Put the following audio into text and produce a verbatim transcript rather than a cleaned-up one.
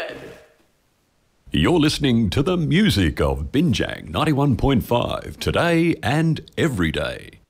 good. You're listening to the music of Binjang ninety-one point five today and every day.